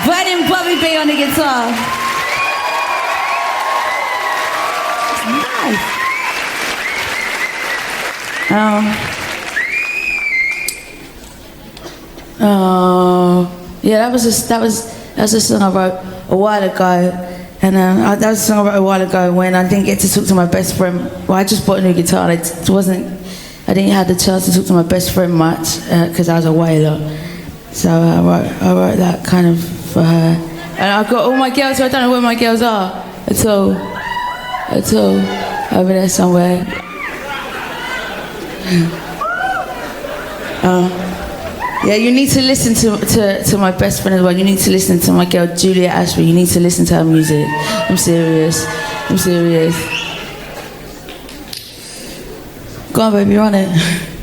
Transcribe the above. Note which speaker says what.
Speaker 1: Burning Bobby B on the guitar. It's nice. Yeah, that's a song I wrote a while ago, and that was a song I wrote a while ago when I didn't get to talk to my best friend. Well, I just bought a new guitar. I didn't have the chance to talk to my best friend much because I was away a lot. So I wrote that kind of for her. And I've got all my girls, so I don't know where my girls are at all, over there somewhere. Yeah, you need to listen to my best friend as well. You need to listen to my girl Julia Ashby. You need to listen to her music. I'm serious. Go on, baby, run it.